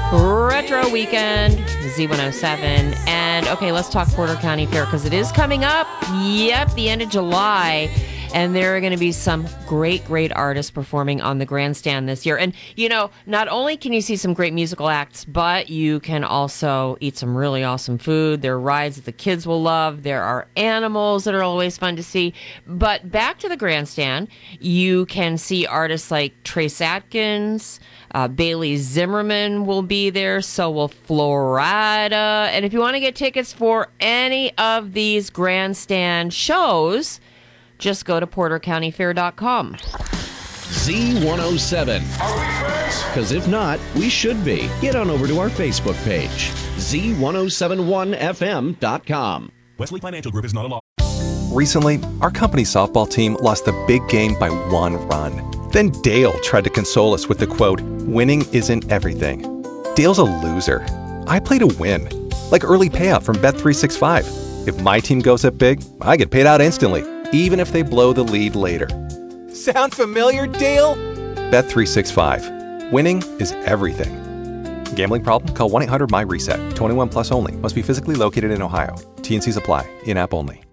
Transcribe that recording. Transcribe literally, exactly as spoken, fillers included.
Retro Weekend, Z one oh seven. And okay, let's talk Porter County Fair because it is coming up. Yep, the end of July. And there are going to be some great, great artists performing on the grandstand this year. And, you know, not only can you see some great musical acts, but you can also eat some really awesome food. There are rides that the kids will love. There are animals that are always fun to see. But back to the grandstand, you can see artists like Trace Atkins, uh, Bailey Zimmerman will be there, so will Florida. And if you want to get tickets for any of these grandstand shows, just go to porter county fair dot com. Z one oh seven. Are we friends? Because if not, we should be. Get on over to our Facebook page, Z ten seventy-one F M dot com. Wesley Financial Group is not a law. Recently, our company softball team lost the big game by one run. Then Dale tried to console us with the quote, "Winning isn't everything." Dale's a loser. I play to win. Like early payout from Bet three sixty-five. If my team goes up big, I get paid out instantly, even if they blow the lead later. Sound familiar, Dale? Bet three sixty-five. Winning is everything. Gambling problem? Call one eight hundred M Y RESET. twenty-one plus only. Must be physically located in Ohio. T and Cs apply. In-app only.